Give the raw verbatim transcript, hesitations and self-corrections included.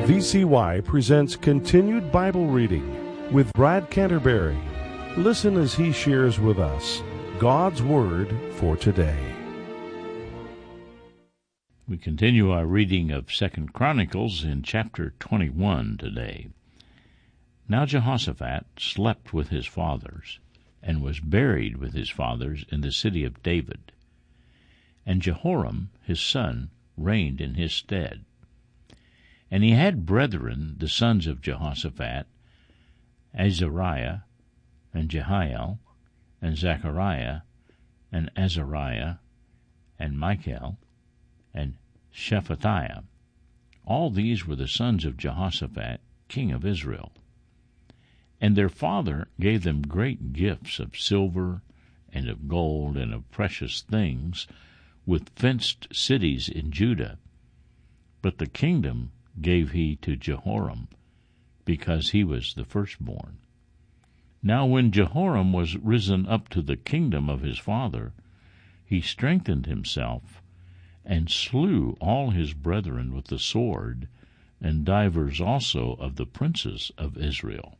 V C Y presents Continued Bible Reading with Brad Canterbury. Listen as he shares with us God's Word for today. We continue our reading of Second Chronicles in chapter twenty-one today. Now Jehoshaphat slept with his fathers, and was buried with his fathers in the city of David. And Jehoram his son reigned in his stead. And he had brethren, the sons of Jehoshaphat, Azariah, and Jehiel, and Zechariah, and Azariah, and Michael, and Shephatiah. All these were the sons of Jehoshaphat, king of Israel. And their father gave them great gifts of silver, and of gold, and of precious things, with fenced cities in Judah. But the kingdom gave he to Jehoram, because he was the firstborn. Now when Jehoram was risen up to the kingdom of his father, he strengthened himself, and slew all his brethren with the sword, and divers also of the princes of Israel.